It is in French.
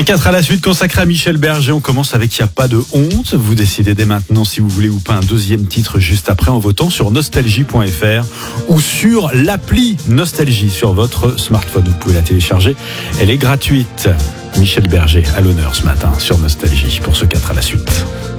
4 à la suite consacré à Michel Berger. On commence avec « Y a pas de honte ». Vous décidez dès maintenant si vous voulez ou pas un deuxième titre juste après en votant sur nostalgie.fr ou sur l'appli Nostalgie sur votre smartphone. Vous pouvez la télécharger, elle est gratuite. Michel Berger à l'honneur ce matin sur Nostalgie pour ce 4 à la suite.